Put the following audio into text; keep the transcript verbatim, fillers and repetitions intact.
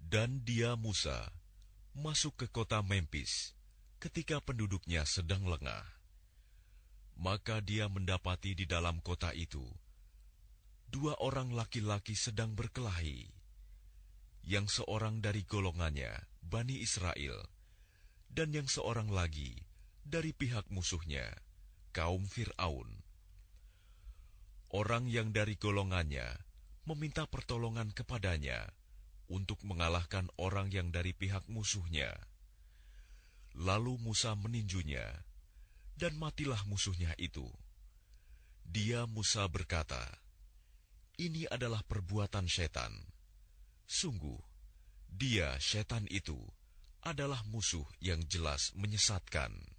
Dan dia Musa masuk ke kota Memphis ketika penduduknya sedang lengah. Maka dia mendapati di dalam kota itu dua orang laki-laki sedang berkelahi, yang seorang dari golongannya Bani Israel, dan yang seorang lagi dari pihak musuhnya, kaum Fir'aun. Orang yang dari golongannya meminta pertolongan kepadanya untuk mengalahkan orang yang dari pihak musuhnya. Lalu Musa meninjunya, dan matilah musuhnya itu. Dia Musa berkata, "Ini adalah perbuatan setan. Sungguh, dia setan itu adalah musuh yang jelas menyesatkan."